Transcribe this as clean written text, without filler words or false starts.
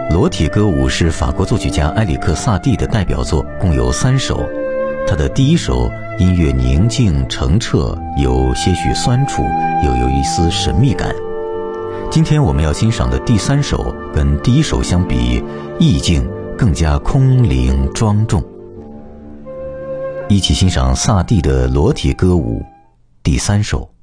裸体歌舞是法国作曲家埃里克·萨蒂的代表作，共有3首。他的第一首音乐宁静澄澈，有些许酸楚，又有一丝神秘感。今天我们要欣赏的第3首跟第一首相比，意境更加空灵庄重。一起欣赏萨蒂的裸体歌舞第3首。